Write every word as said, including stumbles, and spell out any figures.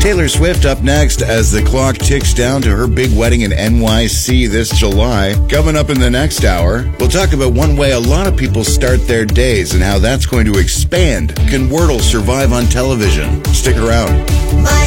Taylor Swift up next as the clock ticks down to her big wedding in N Y C this July. Coming up in the next hour, we'll talk about one way a lot of people start their days and how that's going to expand. Can Wordle survive on television? Stick around. My